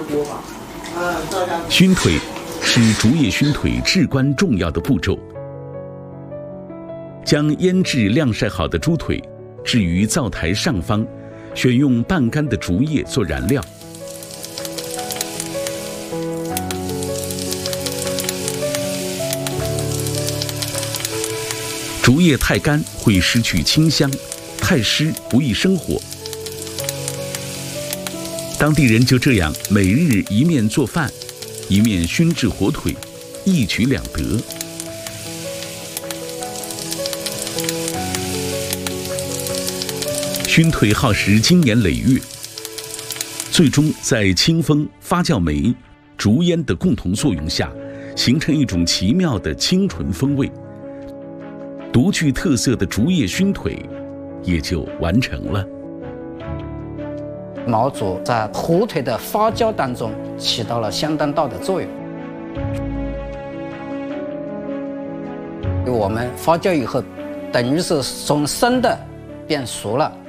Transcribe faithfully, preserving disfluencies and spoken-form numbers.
锅吧。嗯，这样。 熏腿是竹叶熏腿至关重要的步骤。将腌制晾晒好的猪腿置于灶台上方，选用半干的竹叶做燃料。竹叶太干会失去清香，太湿不易生火。当地人就这样每日一面做饭，一面熏制火腿，一举两得。熏腿耗时经年累月，最终在清风、发酵酶、竹烟的共同作用下，形成一种奇妙的清纯风味。独具特色的竹叶熏腿也就完成了。 毛竹在火腿的发酵当中起到了相当大的作用。我们发酵以后，等于是从生的变熟了。